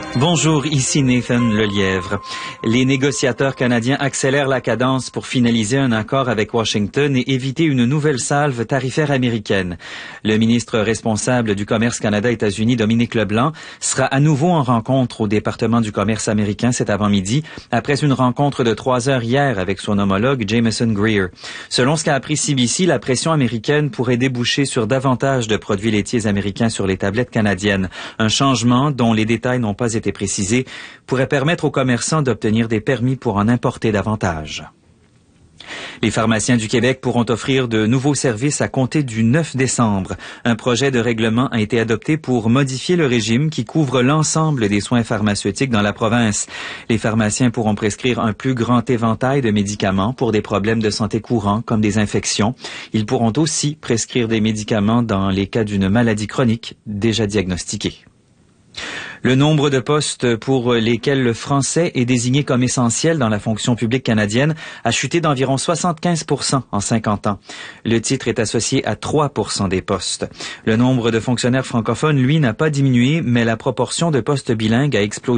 Bonjour, ici Nathan Lelièvre. Les négociateurs canadiens accélèrent la cadence pour finaliser un accord avec Washington et éviter une nouvelle salve tarifaire américaine. Le ministre responsable du commerce Canada-États-Unis, Dominique Leblanc, sera à nouveau en rencontre au département du commerce américain cet avant-midi, après une rencontre de 3 heures hier avec son homologue Jameson Greer. Selon ce qu'a appris CBC, la pression américaine pourrait déboucher sur davantage de produits laitiers américains sur les tablettes canadiennes. Un changement dont les détails n'ont pas été précisé, pourrait permettre aux commerçants d'obtenir des permis pour en importer davantage. Les pharmaciens du Québec pourront offrir de nouveaux services à compter du 9 décembre. Un projet de règlement a été adopté pour modifier le régime qui couvre l'ensemble des soins pharmaceutiques dans la province. Les pharmaciens pourront prescrire un plus grand éventail de médicaments pour des problèmes de santé courants comme des infections. Ils pourront aussi prescrire des médicaments dans les cas d'une maladie chronique déjà diagnostiquée. Le nombre de postes pour lesquels le français est désigné comme essentiel dans la fonction publique canadienne a chuté d'environ 75% en 50 ans. Le titre est associé à 3% des postes. Le nombre de fonctionnaires francophones, lui, n'a pas diminué, mais la proportion de postes bilingues a explosé.